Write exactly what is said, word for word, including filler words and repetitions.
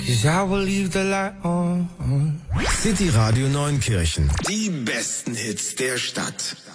'cause I will leave the light on. City Radio Neunkirchen. Die besten Hits der Stadt.